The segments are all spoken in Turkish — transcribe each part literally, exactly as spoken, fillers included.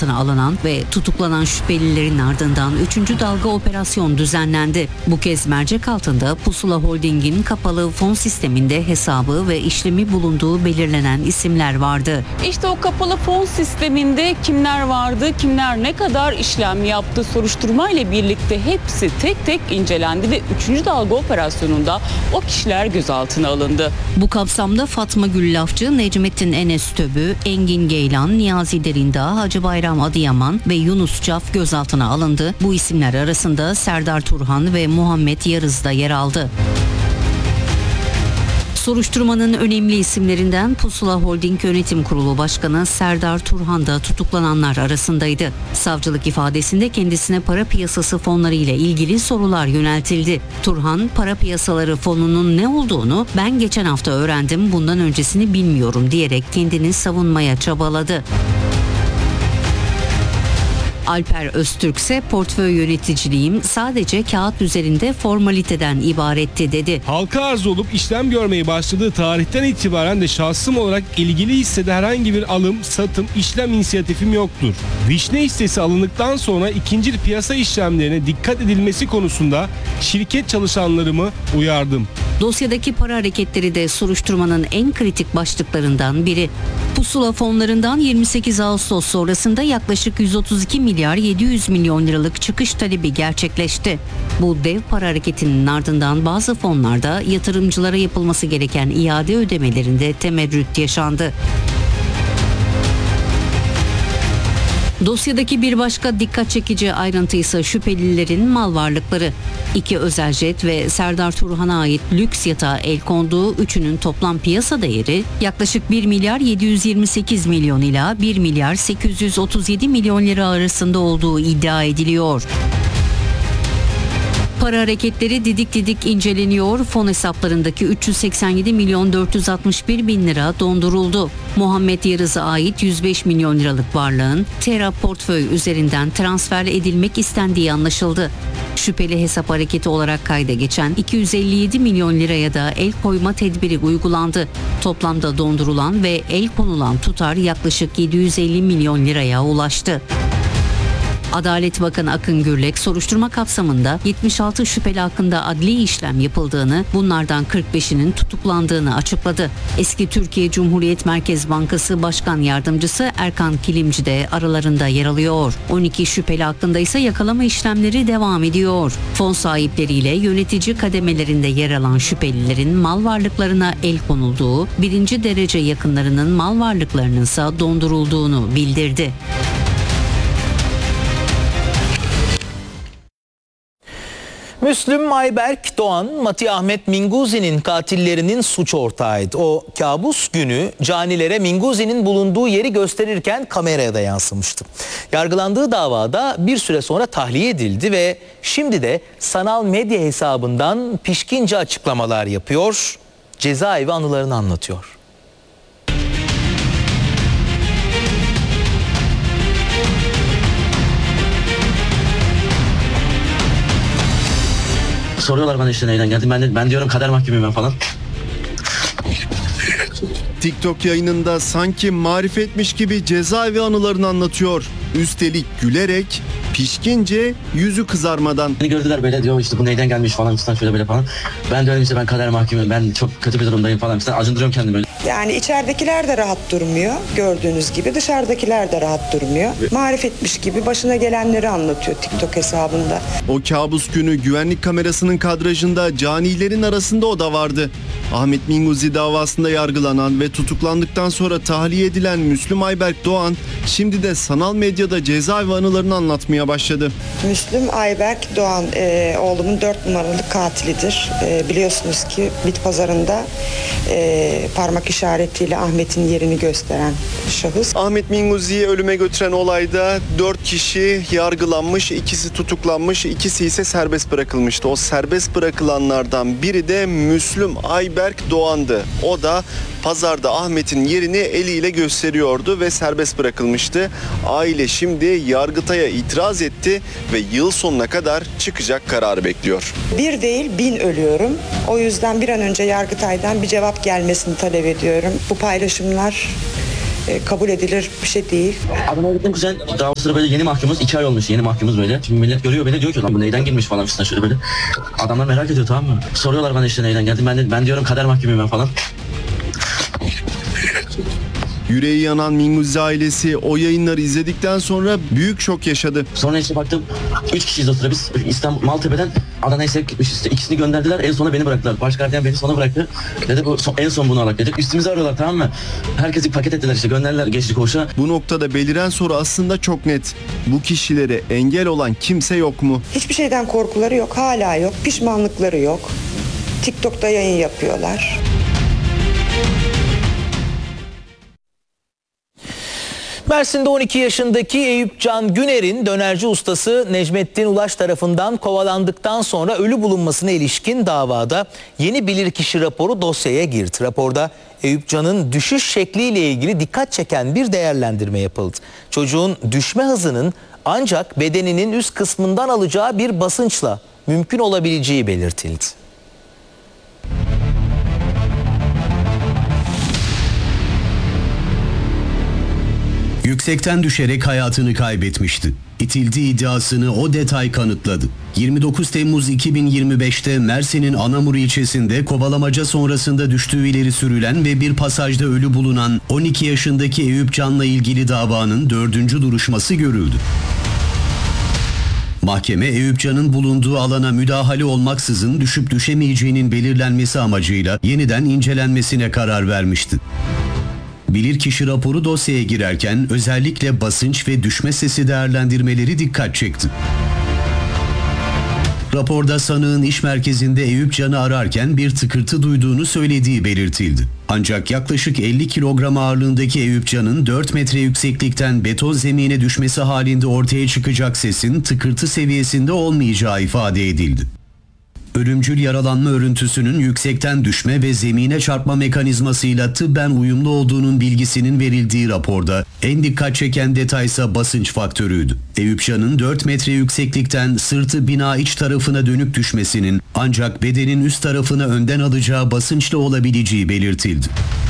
gözaltına alınan ve tutuklanan şüphelilerin ardından üçüncü dalga operasyon düzenlendi. Bu kez mercek altında Pusula Holding'in kapalı fon sisteminde hesabı ve işlemi bulunduğu belirlenen isimler vardı. İşte o kapalı fon sisteminde kimler vardı, kimler ne kadar işlem yaptı, soruşturma ile birlikte hepsi tek tek incelendi ve üçüncü dalga operasyonunda o kişiler gözaltına alındı. Bu kapsamda Fatma Gül Lafçı, Necmettin Enes Töbü, Engin Geylan, Niyazi Derindağ, Hacı Bayram Adıyaman ve Yunus Caf gözaltına alındı. Bu isimler arasında Serdar Turhan ve Muhammed Yarız da yer aldı. Soruşturmanın önemli isimlerinden Pusula Holding Yönetim Kurulu Başkanı Serdar Turhan da tutuklananlar arasındaydı. Savcılık ifadesinde kendisine para piyasası fonları ile ilgili sorular yöneltildi. Turhan, para piyasaları fonunun ne olduğunu ben geçen hafta öğrendim, bundan öncesini bilmiyorum diyerek kendini savunmaya çabaladı. Alper Öztürk ise portföy yöneticiliğim sadece kağıt üzerinde formaliteden ibaretti dedi. Halka arz olup işlem görmeye başladığı tarihten itibaren de şahsım olarak ilgili hissede herhangi bir alım, satım, işlem inisiyatifim yoktur. Vişne hissesi alındıktan sonra ikinci piyasa işlemlerine dikkat edilmesi konusunda şirket çalışanlarımı uyardım. Dosyadaki para hareketleri de soruşturmanın en kritik başlıklarından biri. Pusula fonlarından yirmi sekiz Ağustos sonrasında yaklaşık yüz otuz iki milyar yedi yüz milyon liralık çıkış talebi gerçekleşti. Bu dev para hareketinin ardından bazı fonlarda yatırımcılara yapılması gereken iade ödemelerinde temerrüt yaşandı. Dosyadaki bir başka dikkat çekici ayrıntı ise şüphelilerin mal varlıkları. İki özel jet ve Serdar Turhan'a ait lüks yatağa el konduğu üçünün toplam piyasa değeri yaklaşık bir milyar yedi yüz yirmi sekiz milyon ila bir milyar sekiz yüz otuz yedi milyon lira arasında olduğu iddia ediliyor. Para hareketleri didik didik inceleniyor. Fon hesaplarındaki üç yüz seksen yedi milyon dört yüz altmış bir bin lira donduruldu. Muhammed Yarız'a ait yüz beş milyon liralık varlığın Terra portföy üzerinden transfer edilmek istendiği anlaşıldı. Şüpheli hesap hareketi olarak kayda geçen iki yüz elli yedi milyon liraya da el koyma tedbiri uygulandı. Toplamda dondurulan ve el konulan tutar yaklaşık yedi yüz elli milyon liraya ulaştı. Adalet Bakanı Akın Gürlek soruşturma kapsamında yetmiş altı şüpheli hakkında adli işlem yapıldığını, bunlardan kırk beşinin tutuklandığını açıkladı. Eski Türkiye Cumhuriyet Merkez Bankası Başkan Yardımcısı Erkan Kilimci de aralarında yer alıyor. on iki şüpheli hakkında ise yakalama işlemleri devam ediyor. Fon sahipleriyle yönetici kademelerinde yer alan şüphelilerin mal varlıklarına el konulduğu, birinci derece yakınlarının mal varlıklarının ise dondurulduğunu bildirdi. Müslüm Ayberk Doğan, Mati Ahmet Minguzi'nin katillerinin suç ortağıydı. O kabus günü canilere Minguzi'nin bulunduğu yeri gösterirken kameraya da yansımıştı. Yargılandığı davada bir süre sonra tahliye edildi ve şimdi de sanal medya hesabından pişkince açıklamalar yapıyor, cezaevi anılarını anlatıyor. Soruyorlar bana işte neyden geldim. Ben, de, ben diyorum kader mahkumuyum ben falan. TikTok yayınında sanki marifetmiş gibi cezaevi anılarını anlatıyor. Üstelik gülerek, pişkince, yüzü kızarmadan. Beni gördüler böyle, diyor işte bu neyden gelmiş falan işte şöyle böyle falan. Ben diyorum işte ben kader mahkumuyum, ben çok kötü bir durumdayım falan. İşte acındırıyorum kendimi böyle. Yani içeridekiler de rahat durmuyor gördüğünüz gibi, dışarıdakiler de rahat durmuyor. Marifetmiş gibi başına gelenleri anlatıyor TikTok hesabında. O kabus günü güvenlik kamerasının kadrajında canilerin arasında o da vardı. Ahmet Minguzi davasında yargılanan ve tutuklandıktan sonra tahliye edilen Müslüm Ayberk Doğan şimdi de sanal medyada cezaevi anılarını anlatmaya başladı. Müslüm Ayberk Doğan e, oğlumun dört numaralı katilidir. E, biliyorsunuz ki bit pazarında e, parmak işaretiyle Ahmet'in yerini gösteren şahıs. Ahmet Minguzi'yi ölüme götüren olayda dört kişi yargılanmış, ikisi tutuklanmış, ikisi ise serbest bırakılmıştı. O serbest bırakılanlardan biri de Müslüm Ayberk Doğan'dı. O da pazarda Ahmet'in yerini eliyle gösteriyordu ve serbest bırakılmıştı. Aile şimdi Yargıtay'a itiraz etti ve yıl sonuna kadar çıkacak kararı bekliyor. Bir değil bin ölüyorum. O yüzden bir an önce Yargıtay'dan bir cevap gelmesini talep ediyorum. Bu paylaşımlar e, kabul edilir bir şey değil. Adana'ya gittim kuzen. Daha sıra böyle yeni mahkumuz. iki ay olmuş yeni mahkumuz böyle. Şimdi millet görüyor beni diyor ki lan bu neyden girmiş falan işte şöyle böyle. Adamlar merak ediyor tamam mı? Soruyorlar bana işte neyden geldim. Ben de, ben diyorum kader mahkumuyum ben falan. Yüreği yanan Minguzi ailesi o yayınları izledikten sonra büyük şok yaşadı. Sonra işte baktım üç kişiyiz o sıra biz İstanbul Maltepe'den Adana'ya sevk gitmiş işte ikisini gönderdiler en sona beni bıraktılar. Baş gardiyan beni sona bıraktı. Dedi bu son, en son bunu alak dedik. Üstümüzü arıyorlar tamam mı? Herkesi paket ettiler işte gönderdiler geçti koğuşa. Bu noktada beliren soru aslında çok net. Bu kişilere engel olan kimse yok mu? Hiçbir şeyden korkuları yok, hala yok. Pişmanlıkları yok. TikTok'ta yayın yapıyorlar. Mersin'de on iki yaşındaki Eyüp Can Güner'in dönerci ustası Necmettin Ulaş tarafından kovalandıktan sonra ölü bulunmasına ilişkin davada yeni bilirkişi raporu dosyaya girdi. Raporda Eyüp Can'ın düşüş şekliyle ilgili dikkat çeken bir değerlendirme yapıldı. Çocuğun düşme hızının ancak bedeninin üst kısmından alacağı bir basınçla mümkün olabileceği belirtildi. Yüksekten düşerek hayatını kaybetmişti. İtildiği iddiasını o detay kanıtladı. yirmi dokuz Temmuz iki bin yirmi beş'te Mersin'in Anamur ilçesinde kovalamaca sonrasında düştüğü ileri sürülen ve bir pasajda ölü bulunan on iki yaşındaki Eyüp Can'la ilgili davanın dördüncü duruşması görüldü. Mahkeme Eyüp Can'ın bulunduğu alana müdahale olmaksızın düşüp düşemeyeceğinin belirlenmesi amacıyla yeniden incelenmesine karar vermişti. Bilirkişi raporu dosyaya girerken özellikle basınç ve düşme sesi değerlendirmeleri dikkat çekti. Raporda sanığın iş merkezinde Eyüp Can'ı ararken bir tıkırtı duyduğunu söylediği belirtildi. Ancak yaklaşık elli kilogram ağırlığındaki Eyüp Can'ın dört metre yükseklikten beton zemine düşmesi halinde ortaya çıkacak sesin tıkırtı seviyesinde olmayacağı ifade edildi. Ölümcül yaralanma örüntüsünün yüksekten düşme ve zemine çarpma mekanizmasıyla tıbben uyumlu olduğunun bilgisinin verildiği raporda en dikkat çeken detaysa basınç faktörüydü. Eyüp Can'ın dört metre yükseklikten sırtı bina iç tarafına dönük düşmesinin ancak bedenin üst tarafına önden alacağı basınçla olabileceği belirtildi.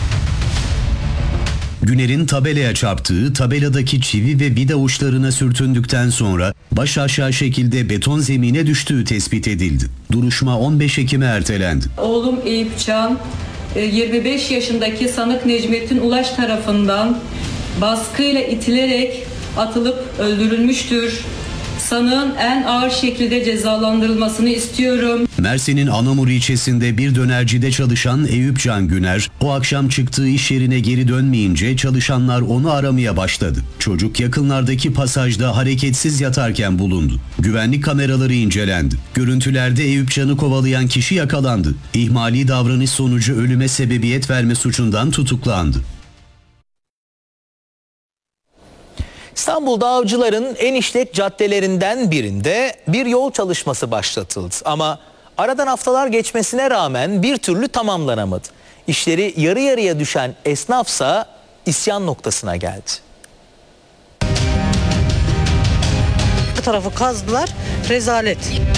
Güner'in tabelaya çarptığı, tabeladaki çivi ve vida uçlarına sürtündükten sonra baş aşağı şekilde beton zemine düştüğü tespit edildi. Duruşma on beş Ekim'e ertelendi. Oğlum Eyüp Can, yirmi beş yaşındaki sanık Necmettin Ulaş tarafından baskıyla itilerek atılıp öldürülmüştür. Sanığın en ağır şekilde cezalandırılmasını istiyorum. Mersin'in Anamur ilçesinde bir dönercide çalışan Eyüp Can Güner, o akşam çıktığı iş yerine geri dönmeyince çalışanlar onu aramaya başladı. Çocuk yakınlardaki pasajda hareketsiz yatarken bulundu. Güvenlik kameraları incelendi. Görüntülerde Eyüp Can'ı kovalayan kişi yakalandı. İhmali davranış sonucu ölüme sebebiyet verme suçundan tutuklandı. İstanbul'da Avcılar'ın en işlek caddelerinden birinde bir yol çalışması başlatıldı. Ama aradan haftalar geçmesine rağmen bir türlü tamamlanamadı. İşleri yarı yarıya düşen esnafsa isyan noktasına geldi. Bu tarafı kazdılar, rezalet.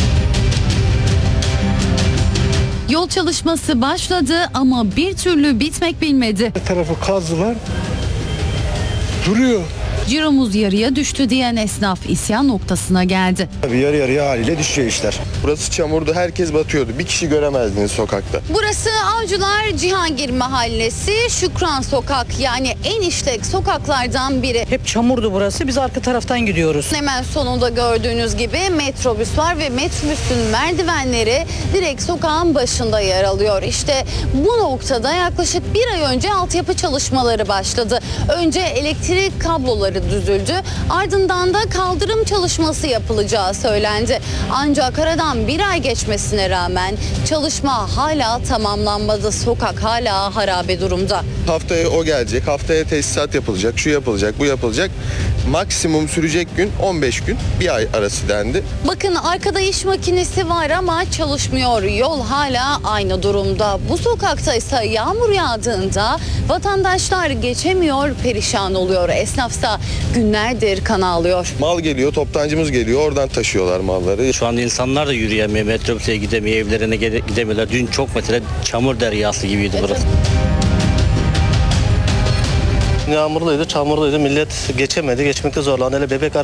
Yol çalışması başladı ama bir türlü bitmek bilmedi. Bu tarafı kazdılar, duruyor. Ciromuz yarıya düştü diyen esnaf isyan noktasına geldi. Tabii yarı yarıya haliyle düşüyor işler. Burası çamurdu, herkes batıyordu. Bir kişi göremezdiniz sokakta. Burası Avcılar Cihangir Mahallesi, Şükran Sokak, yani en işlek sokaklardan biri. Hep çamurdu burası, biz arka taraftan gidiyoruz. Hemen sonunda gördüğünüz gibi metrobüs var ve metrobüsün merdivenleri direkt sokağın başında yer alıyor. İşte bu noktada yaklaşık bir ay önce altyapı çalışmaları başladı. Önce elektrik kabloları düzüldü, ardından da kaldırım çalışması yapılacağı söylendi. Ancak aradan bir ay geçmesine rağmen çalışma hala tamamlanmadı. Sokak hala harabe durumda. Haftaya o gelecek, haftaya tesisat yapılacak, şu yapılacak, bu yapılacak. Maksimum sürecek gün on beş gün, bir ay arası dendi. Bakın arkada iş makinesi var ama çalışmıyor. Yol hala aynı durumda. Bu sokakta ise yağmur yağdığında vatandaşlar geçemiyor, perişan oluyor. Esnafsa günlerdir kan ağlıyor. Mal geliyor, toptancımız geliyor, oradan taşıyorlar malları. Şu anda insanlar da yürüyemiyor, metrobüse gidemiyor, evlerine gidemiyorlar. Dün çok mesela çamur deryası gibiydi burası. Yağmurluydu, çamurluydu. Millet geçemedi, geçmekte zorlandı. Hele bebek